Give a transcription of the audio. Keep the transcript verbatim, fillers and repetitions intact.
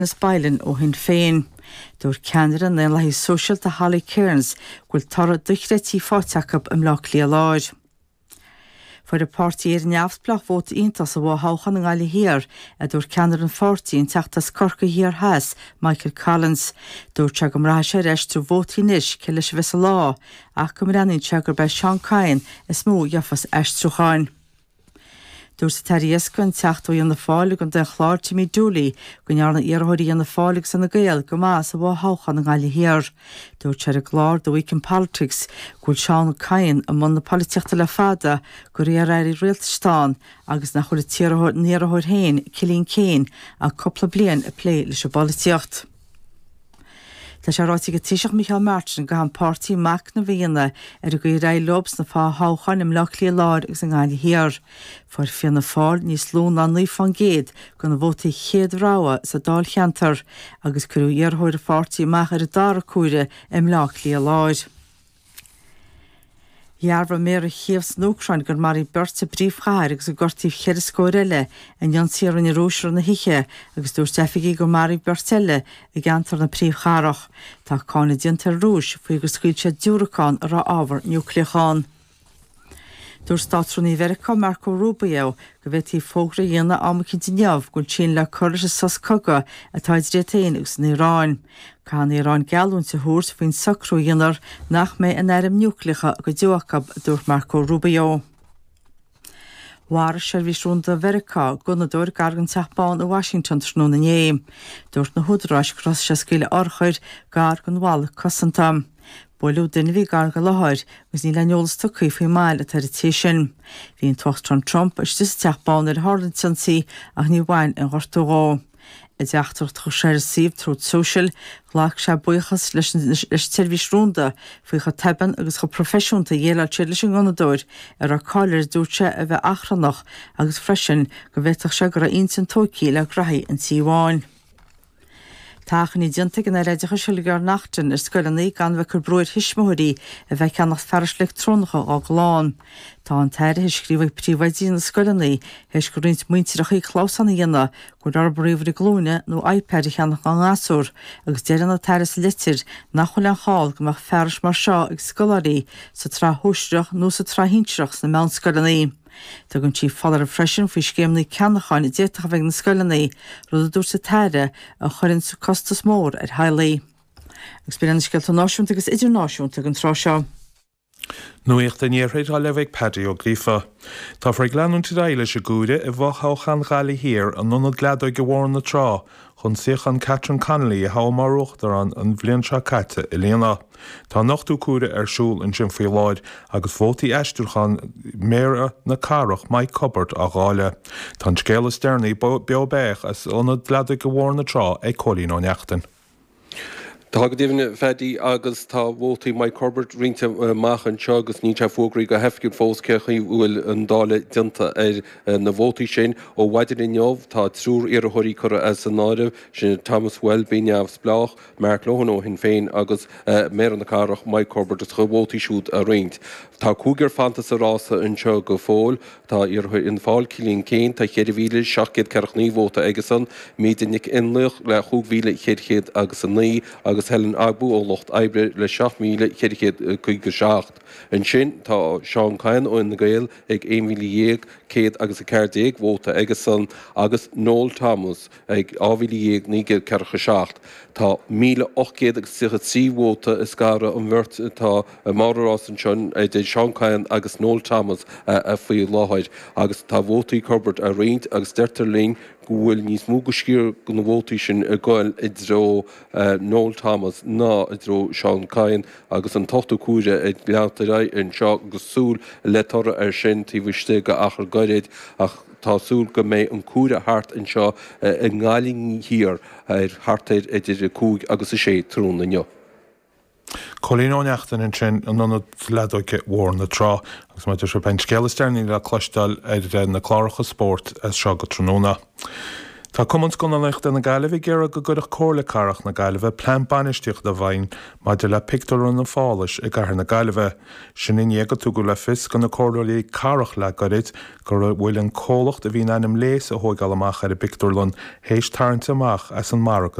na Spáilin ó hin féin. Dúir ceannaire na leithí social de Holly Cairns ghfuil tora duchreití fáteachab am lech lí láir. For de party er neafsplach vót intas a bhá háchan an gáile hir a dúir ceannaire an forty in teachtas corca hir has Michael Collins. Dúir te go mrá sé reistir vótí níis ce leis vis a lá ach go mranin teagur be Sean Cain is mó jafas eistrúcháin. Dúir sa taríasca an teachtú an na fálig an de chláir Timmy Dooley go nearna iarthirí an na fálig san na gael go más a bhá háchan an gáile hir. Dúir te a glár do Week in Politics gúil Sean Cain a mun na políteachta le fada go ré rair rialtastán agus na chuir tíarthir níarthir hain Cilín Céin a coppla blian a plé leis a políteacht. Tá sé ráití go tíiseach Michael Martin go an pártaí mac na bhíonna ar a go rá lobs na fá háchan im lech lí láir agus an gáile hir. For fianna fáil níos lún na nuí fan géad go na bhótaí chéad ráha sa dáil cheantar agus curú iarthir a pártaí mac ar a dara cuaire im lech lí láir. Jarfa mér a chéamh snócrain gur marí berte bríomhchair agus a gortíh cheir scóirile an Jansíar an iróisiir na hiche agus dúir tefiigi go marí bertile a gantar na príomhcharach. Tá cána dintar rúis faoi gur scuil sé dúracán rá ábhar núcleachán. Dúir státrúnaí Verica Marco Rubio go bheití fógra dhéana amachcinnta neamh gon sin le chuir sas coga a táid réitéin agus na Iráin. Cá na Iráin gealún sa thuairt faoin sacrú dhéanar nach mé an airm núcleacha go dúachab dúir Marco Rubio. War servisrúnda Verica gona dúir gargan teachbáin a Washington trnú na néim. Dúirt na húdarráis gros se sciile orchuir gar gon bháil cosantam. Bólú duine bhí garga láthir gus ní le neolalas tucaí faoi máil a tartí sin. Bhíon tochtran Trump is dus teachbáin ar Harlingtonsaí ach ní bhain an ghortúrá. I deachtar tro sé síomh trú social, ghlach sé buchas leis servisrúnda faoi cha teban agus cha profisiúnta dhéile sé leis an ganadúir ar a cáilir dúirte a bheith achrannach agus freisin go bhhéiteach sé gur a insan tócaí le graí an tíháin. Táchan í dinta gan a réidecha siúlagar nachtain ar scoileannaí gan bheith chur brúir hisismóirí a bheith ceannach fearasleach trónacha á gláán. Tá an teire hiscríomh príomhaidí na scoileannaí heis go rint muinteach í chlásanna dhéanana gur ar bríomhar glúine nó iPad i cheannach an gáasúr agus déireann na teras litir nach chuil an cháil go meach fearas mar seo ag scoláirí sa trá thuisteach nó sa trá hinseach na meán scoileannaí. Tá gon tí fadar a freisin faoi scéimnaí ceannacháin i déiteach bheith na scoileannaí rud a dúir sa teire a chuirinn sa costas mór ar Hailí. Agus bíonn scialta náisiúnta agus idirnáisiúnta an trá seo. Nuíocht an éarthaid a leheh Paddy ó Grífa. Tá far gleanún tí réile se gúide i bhthchan gála hir an nunad gleadóid go bhhair na trá chun siochan Catherine Connolly a hámarócht ar an an bhliain seo caite i léana. Tá nachtú cuaire ar siúl an sin faoi láid agus bhótaí eistúchan méra na carach Mike Cubbert a gáile. Tá scéala stearnaí beobéach as anad gleadóid go bhhair na trá ag cholín ó neachtain. Tá go dtíhanna fedí agus tá bhótaí Mike Cubbert rinte machchan seo agus ní te fógraí go hefciúd fós cechaí bhfuil an dála dinta ar na bhótaí sin ó bhaidir in neamh tá trúr ar a thuirí chura as an náirimh sin Thomas Welby neamhs blach, Mark Lohan ó hin féin agus mé an na carach Mike Cubbert is chu bhótaí siúd a réint. Tá cúgur fantas a rása an seo go fóil, tá ar in fáil Cilín Céin tá chéad bhíle seachcéad cearach ní bhóta agus an míidirnic inluch le chúghíle chéadchéad agus an ní agus Helen Agbu ó Locht Ibre le seach míle chéadchéad chuig go seacht. An sin tá Sean Cain ó na Gael ag ein mhíle dhéag céad agus a ceir déag bhóta agus an agus Noel Thomas ag ámhíle dhéag ní céad cearcha seacht. Tá míle ochcéad agus sichad sí bhóta is gara an bhirt tá Márarás an sin é Sean Cain agus Noel Thomas a faoi láthid agus tá bhótaí Cubbert a réint agus deirtar lín go bhfuil níos mú go scíor go na bhótaí sin a gáil i dro Noel Thomas ná i dro Sean Cain agus an tochtú cuaire ag leanta ra an seo go súl le tora ar sin tí bhuiiste go achar gaiid ach tásúl go méid an cuaire hart an seo an ngáling hir ar hartaid idir cúig agus a sé trún na neo. Colín ó neachtain an sin an anad leadóice bhór na trá agus maidir se ben scéala stearnaí le cloisteáil ar na chláracha sport as seo go tróna. Tá cummans go annacht na galibh ggéar go gurach cóla carach na galibh plan banisteach de bhain má de le pictarún na fális i gahar na galibh. Sin in éag tú go le fis go na cólaí carach le gorid gur bhfuil an cólacht a bhín anam léas a thógáil amach ar a pictarlún hééis tarint amach as an mar